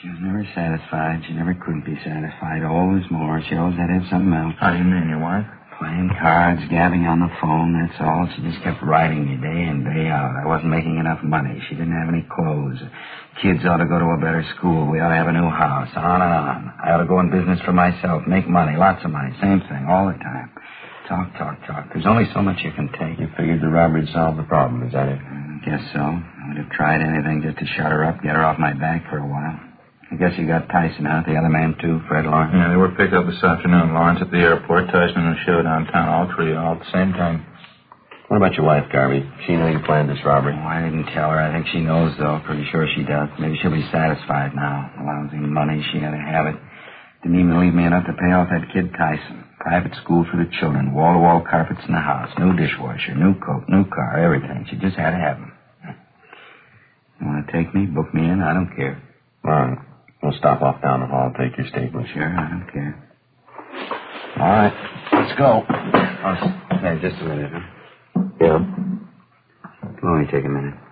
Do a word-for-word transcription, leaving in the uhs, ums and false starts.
She was never satisfied. She never could be satisfied. Always more. She always had to have something else. How do you mean, your wife? Playing cards, gabbing on the phone, that's all. She just kept writing me day in, day out. I wasn't making enough money. She didn't have any clothes. Kids ought to go to a better school. We ought to have a new house. On and on. I ought to go in business for myself, make money, lots of money. Same thing, all the time. Talk, talk, talk. There's only so much you can take. You figured the robbery'd solve the problem, is that it? I guess so. I would have tried anything just to shut her up, get her off my back for a while. I guess you got Tyson out, the other man, too, Fred Lawrence. Yeah, they were picked up this afternoon. Lawrence at the airport, Tyson in the show downtown, all three, all at the same time. What about your wife, Garvey? She know you planned this robbery. Oh, I didn't tell her. I think she knows, though. Pretty sure she does. Maybe she'll be satisfied now. Lousy money, she had to have it. Didn't even leave me enough to pay off that kid Tyson. Private school for the children, wall-to-wall carpets in the house, new dishwasher, new coat, new car, everything. She just had to have them. You want to take me, book me in? I don't care. All right. We'll stop off down the hall, take your statement. Sure, I don't care. All right, let's go. Oh, hey, just a minute, huh? Yeah. It'll only take a minute.